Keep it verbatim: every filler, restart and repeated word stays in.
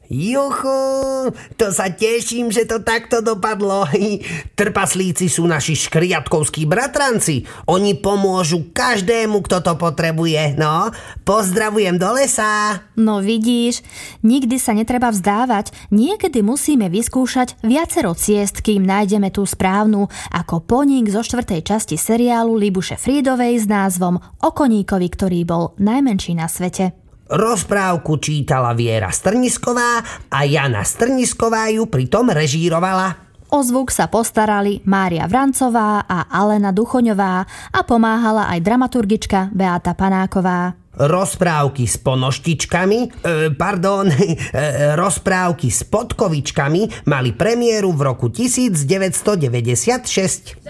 Juchu, to sa teším, že to takto dopadlo. Trpaslíci sú naši škriatkovskí bratranci. Oni pomôžu každému, kto to potrebuje. No, pozdravujem do lesa. No vidíš, nikdy sa netreba vzdávať. Niekedy musíme vyskúšať viacero ciest, kým nájdeme tú správnu, ako Poník zo štvrtej časti seriálu Libuše Frídovej s názvom O koníkovi, ktorý bol najmenší na svete. Rozprávku čítala Viera Strnisková a Jana Strnisková ju pritom režírovala. O zvuk sa postarali Mária Vrancová a Alena Duchoňová a pomáhala aj dramaturgička Beáta Panáková. Rozprávky s ponoštičkami, e, pardon, e, rozprávky s podkovičkami mali premiéru v roku devätnásťstodeväťdesiatšesť.